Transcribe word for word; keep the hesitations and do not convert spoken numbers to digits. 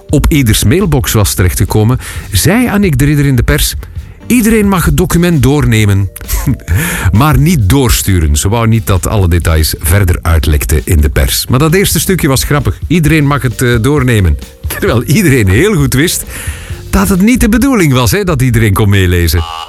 op ieders mailbox was terechtgekomen, zei Annick de Ridder in de pers: iedereen mag het document doornemen, maar niet doorsturen. Ze wou niet dat alle details verder uitlekten in de pers. Maar dat eerste stukje was grappig. Iedereen mag het uh, doornemen. Terwijl iedereen heel goed wist dat het niet de bedoeling was, hè, dat iedereen kon meelezen.